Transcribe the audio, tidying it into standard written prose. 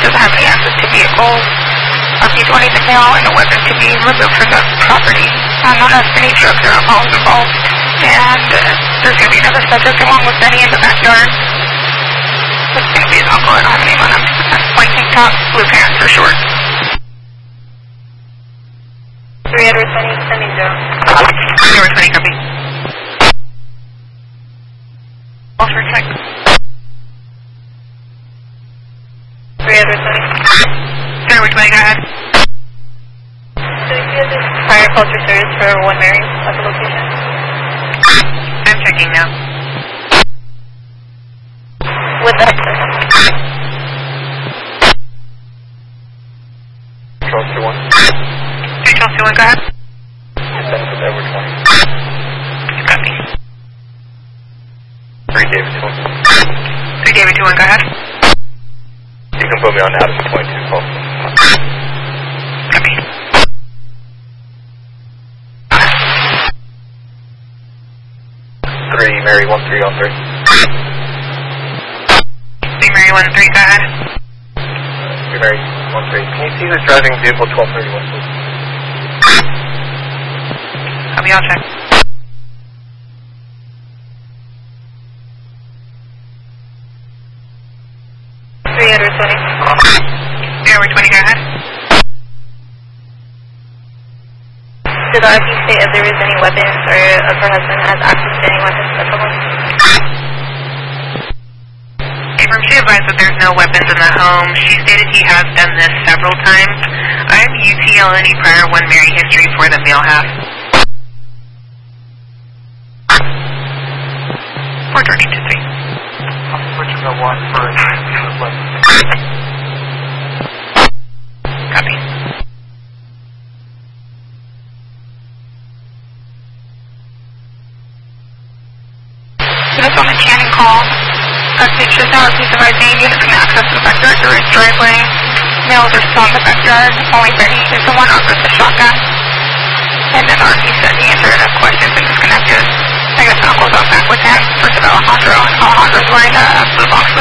doesn't have any access to vehicles. He's wanting the mail and a weapon to be removed from the property. Not have any drugs or alcohol involved. And there's going to be another subject along with Benny in the backyard. It's going to be his uncle. I don't have a name on him. White tank top, blue pants or shorts. 3 Edward 20, sending 0. 3 Edward 20, copy. Officer check. 3 Edward 20. 3 Edward 20, go ahead. So you guys have prior culture service for 1 Mary at the location? I'm checking now. With that, Charles 2-1. 3 Charles 2-1, go ahead. Send with Edward 20. Copy. 3 David 2-1. 3 David 2-1, go ahead. You can put me on Addison 22 call. Copy. 3 Mary 13 on 3. 3 Mary 13, go ahead. 3 Mary 13. Can you see who's driving vehicle 1231, please? Copy, I'll check. 3 Edward 20. 3 Edward 20, go ahead. Did the RP say if there is any weapons or if her husband has access to any weapons at the home? Abram, she advised that there's no weapons in the home. She stated he has done this several times. I have UTLNE prior 1 Mary history for the male half. 432-3. Switching to 1 for Copy. Units on the Channing call. It's just now a piece of ID. Units can access the backyard through his driveway. Males are still in the backyard. Only Benny is the one up with the shotgun. And then RP said he answered enough questions and disconnected. I guess Uncle's up back with him. First of Alejandro, and Alejandro's wearing a blue box.